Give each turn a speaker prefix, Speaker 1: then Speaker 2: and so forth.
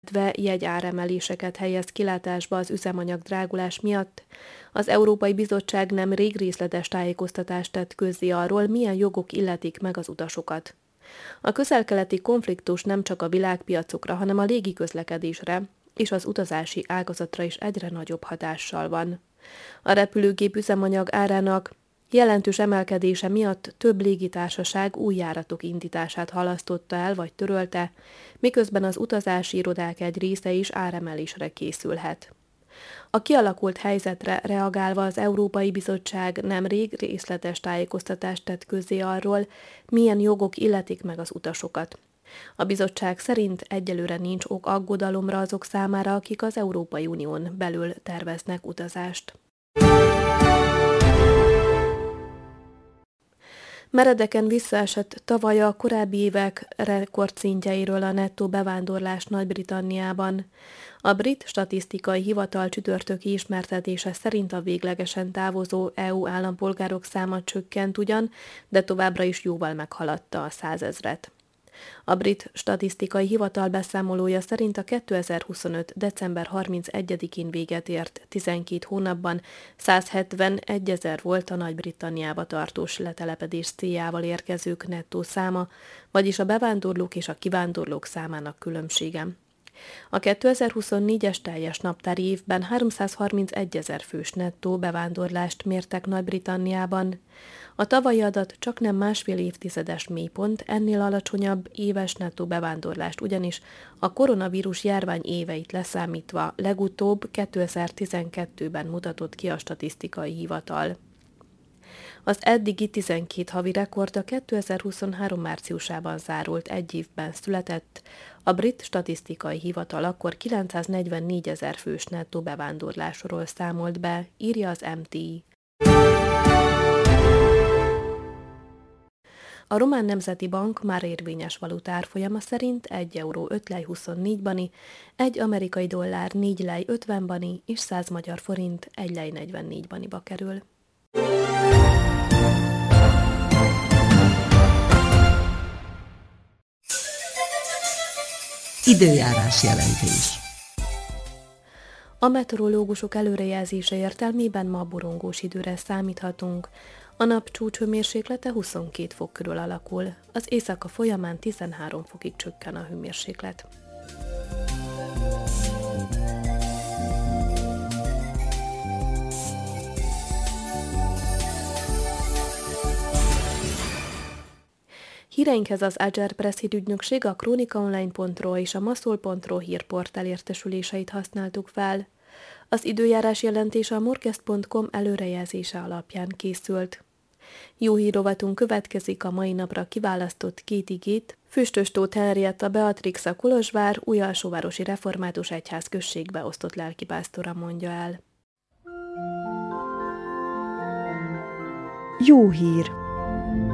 Speaker 1: illetve jegyáremeléseket helyez kilátásba az üzemanyag drágulás miatt. Az Európai Bizottság nemrég részletes tájékoztatást tett közzé arról, milyen jogok illetik meg az utasokat. A közel-keleti konfliktus nem csak a világpiacokra, hanem a légiközlekedésre és az utazási ágazatra is egyre nagyobb hatással van. A repülőgép üzemanyag árának jelentős emelkedése miatt több légitársaság új járatok indítását halasztotta el vagy törölte, miközben az utazási irodák egy része is áremelésre készülhet. A kialakult helyzetre reagálva az Európai Bizottság nemrég részletes tájékoztatást tett közzé arról, milyen jogok illetik meg az utasokat. A bizottság szerint egyelőre nincs ok aggodalomra azok számára, akik az Európai Unión belül terveznek utazást. Meredeken visszaesett tavaly a korábbi évek rekordszintjeiről a nettó bevándorlás Nagy-Britanniában. A Brit Statisztikai Hivatal csütörtöki ismertetése szerint a véglegesen távozó EU állampolgárok száma csökkent ugyan, de továbbra is jóval meghaladta a 100 000-et. A Brit Statisztikai Hivatal beszámolója szerint a 2025. december 31-én véget ért 12 hónapban 171 000 volt a Nagy-Britanniába tartós letelepedés céljával érkezők nettó száma, vagyis a bevándorlók és a kivándorlók számának különbsége. A 2024-es teljes naptári évben 331 000 fős nettó bevándorlást mértek Nagy-Britanniában. A tavalyi adat csaknem másfél évtizedes mélypont, ennél alacsonyabb éves nettó bevándorlást ugyanis a koronavírus járvány éveit leszámítva legutóbb 2012-ben mutatott ki a statisztikai hivatal. Az eddigi 12 havi rekord a 2023 márciusában zárult egy évben született, a Brit Statisztikai Hivatal akkor 944 000 fős nettó bevándorlásról számolt be, írja az MTI. A Román Nemzeti Bank már érvényes valutárfolyama szerint 1 euró 5 lej 24 bani, 1 amerikai dollár 4 lej 50 bani és 100 magyar forint 1 lej 44 baniba kerül.
Speaker 2: Időjárás jelentés.
Speaker 1: A meteorológusok előrejelzése értelmében ma borongós időre számíthatunk. A nap csúcshőmérséklete 22 fok körül alakul, az éjszaka folyamán 13 fokig csökken a hőmérséklet. Híreinkhez az Agile Press hírügynökség, a kronikaonline.ro és a maszol.ro hírportál értesüléseit használtuk fel. Az időjárás jelentése a morkest.com előrejelzése alapján készült. Jó hírrovatunk következik, a mai napra kiválasztott 2 igét Füstös Tóth Henrietta Beatrix a Kolozsvár Újalsóvárosi Református Egyház községbe osztott lelkipásztora mondja el.
Speaker 3: Jó hír!